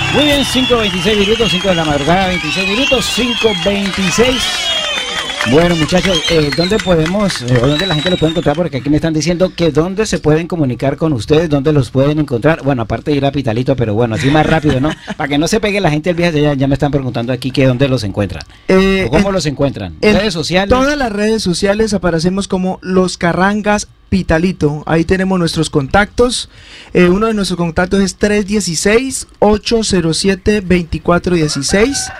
Muy bien, 5:26 minutos, 5 de la madrugada, 26 minutos, 5:26. Bueno, muchachos, ¿dónde podemos, o dónde la gente lo puede encontrar? Porque aquí me están diciendo que dónde se pueden comunicar con ustedes, dónde los pueden encontrar. Bueno, aparte de ir a Pitalito, pero bueno, así más rápido, ¿no? Para que no se pegue la gente el viaje, ya me están preguntando aquí que dónde los encuentran. ¿Cómo los encuentran? ¿Redes sociales? Todas las redes sociales aparecemos como Los Carrangas Pitalito. Ahí tenemos nuestros contactos. Uno de nuestros contactos es 316-807-2416.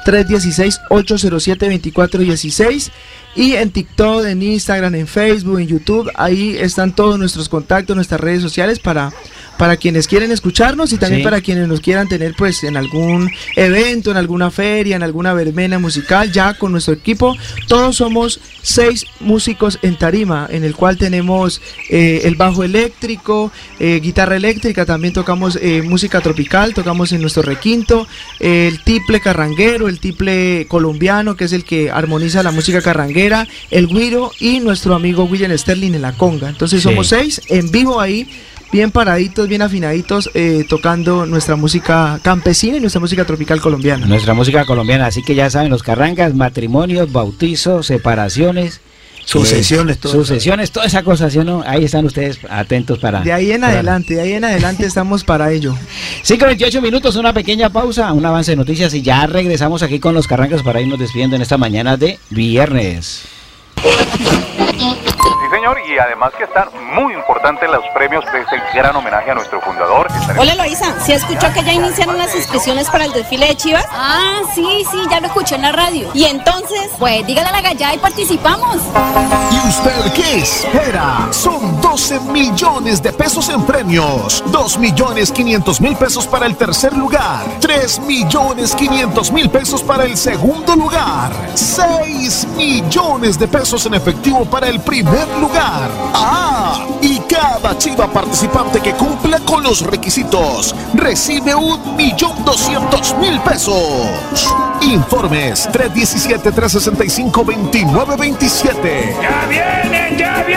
316-807-2416. Y en TikTok, en Instagram, en Facebook, en YouTube, ahí están todos nuestros contactos, nuestras redes sociales para quienes quieren escucharnos y también para quienes nos quieran tener pues en algún evento, en alguna feria, en alguna verbena musical, ya con nuestro equipo. Todos somos 6 músicos en tarima, en el cual tenemos el bajo eléctrico, guitarra eléctrica, también tocamos música tropical, tocamos en nuestro requinto, el tiple carranguero, el tiple colombiano, que es el que armoniza la música carranguera, el güiro y nuestro amigo William Sterling en la conga. Entonces somos 6 en vivo ahí, bien paraditos, bien afinaditos, tocando nuestra música campesina y nuestra música tropical colombiana. Nuestra música colombiana, así que ya saben, Los Carrangas, matrimonios, bautizos, separaciones, sucesiones, toda esa cosa, ¿sí o no? Ahí están ustedes atentos para... De ahí en adelante estamos para ello. 5:28 minutos, una pequeña pausa, un avance de noticias y ya regresamos aquí con Los Carrangas para irnos despidiendo en esta mañana de viernes. Sí, señor, y además que están muy importantes los premios de este gran homenaje a nuestro fundador. Hola, Loisa, ¿sí escuchó que ya iniciaron las inscripciones para el desfile de Chivas? Ah, sí, ya lo escuché en la radio. ¿Y entonces? Pues dígale a la gallada y participamos. ¿Y usted qué espera? Son 12 millones de pesos en premios, 2.500.000 pesos para el tercer lugar, 3.500.000 pesos para el segundo lugar, 6 millones de pesos en efectivo para el primer lugar. ¡Ah! Y cada chiva participante que cumpla con los requisitos recibe 1.200.000 pesos. Informes 317-365-2927. ¡Ya vienen!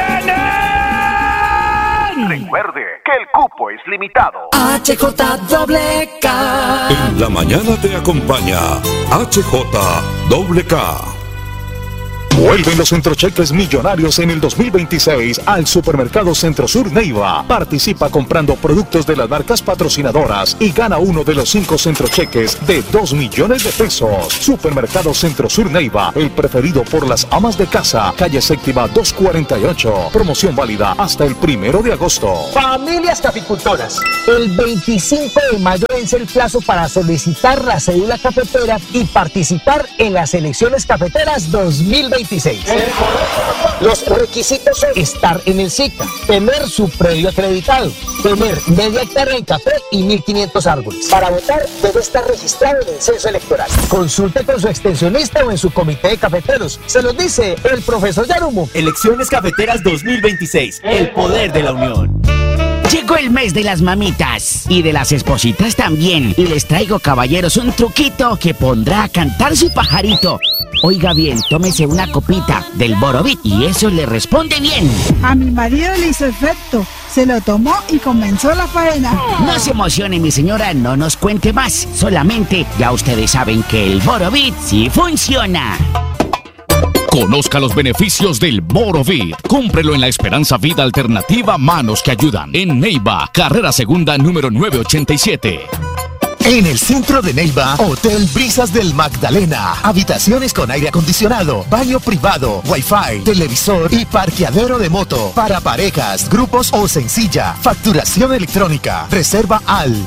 Recuerde que el cupo es limitado. HJWK. En la mañana te acompaña HJWK. Vuelven los centrocheques millonarios en el 2026 al Supermercado Centro Sur Neiva. Participa comprando productos de las marcas patrocinadoras y gana uno de los 5 centrocheques de 2 millones de pesos. Supermercado Centro Sur Neiva, el preferido por las amas de casa. Calle Séptima 248. Promoción válida hasta el 1 de agosto. Familias caficultoras, el 25 de mayo vence el plazo para solicitar la cédula cafetera y participar en las elecciones cafeteras 2026. Los requisitos son estar en el SICA, tener su predio acreditado, tener media hectárea de café y 1.500 árboles. Para votar debe estar registrado en el censo electoral. Consulte con su extensionista o en su comité de cafeteros. Se los dice el profesor Yarumo. Elecciones Cafeteras 2026, el poder de la unión. Llegó el mes de las mamitas y de las espositas también. Y les traigo, caballeros, un truquito que pondrá a cantar su pajarito. Oiga bien, tómese una copita del Borovit y eso le responde bien. A mi marido le hizo efecto, se lo tomó y comenzó la faena. No se emocione, mi señora, no nos cuente más. Solamente ya ustedes saben que el Borovit sí funciona. Conozca los beneficios del Borovit. Cómprelo en la Esperanza Vida Alternativa Manos que Ayudan. En Neiva, carrera segunda número 987. En el centro de Neiva, Hotel Brisas del Magdalena. Habitaciones con aire acondicionado, baño privado, wifi, televisor y parqueadero de moto. Para parejas, grupos o sencilla. Facturación electrónica. Reserva al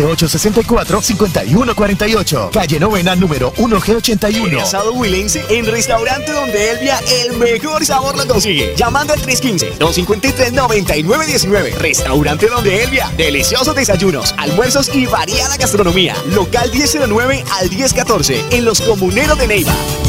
315-864-5148. Calle Novena, número 1G81. En Asado Williams, en Restaurante Donde Elvia, el mejor sabor lo consigue. Llamando al 315-253-9919. Restaurante Donde Elvia. Deliciosos desayunos, almuerzos y variada gastronomía. Local 1009 al 1014 en Los Comuneros de Neiva.